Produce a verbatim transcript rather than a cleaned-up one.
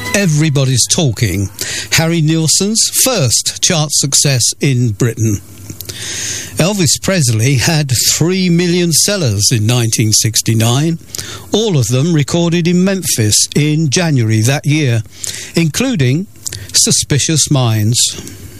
Everybody's Talking, Harry Nilsson's first chart success in Britain. Elvis Presley had three million sellers in nineteen sixty-nine, all of them recorded in Memphis in January that year, including Suspicious Minds.